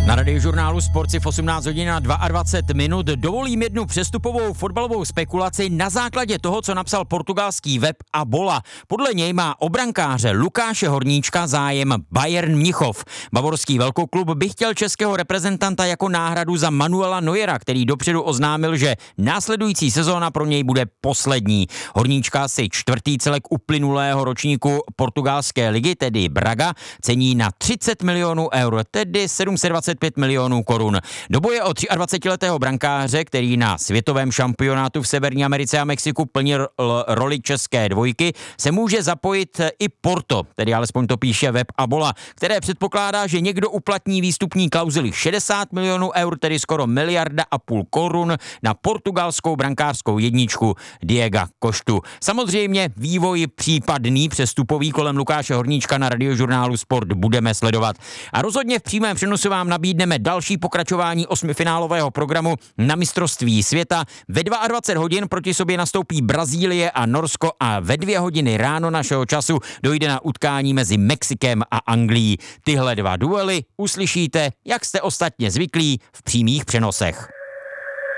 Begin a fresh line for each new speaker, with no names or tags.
Na Radiožurnálu Sport si v 18 hodin a 22 minut dovolím jednu přestupovou fotbalovou spekulaci na základě toho, co napsal portugalský web ABola. Podle něj má o brankáře Lukáše Horníčka zájem Bayern Mnichov. Bavorský velkoklub by chtěl českého reprezentanta jako náhradu za Manuela Neuera, který dopředu oznámil, že následující sezóna pro něj bude poslední. Horníčka si čtvrtý celek uplynulého ročníku portugalské ligy, tedy Braga, cení na 30 milionů eur, tedy 725 milionů korun. Do boje o 23letého brankáře, který na světovém šampionátu v Severní Americe a Mexiku plnil roli české dvojky, se může zapojit i Porto, tedy alespoň to píše web ABola, které předpokládá, že někdo uplatní výstupní klauzuli 60 milionů eur, tedy skoro 1,5 miliardy korun na portugalskou brankářskou jedničku Diega Costu. Samozřejmě vývoj případný přestupový kolem Lukáše Horníčka na Radiožurnálu Sport budeme sledovat. A rozhodně v přímém přenosu vám nabídneme další pokračování osmifinálového programu na mistrovství světa. Ve 22 hodin proti sobě nastoupí Brazílie a Norsko a ve 2 hodiny ráno našeho času dojde na utkání mezi Mexikem a Anglií. Tyhle dva duely uslyšíte, jak jste ostatně zvyklí, v přímých přenosech.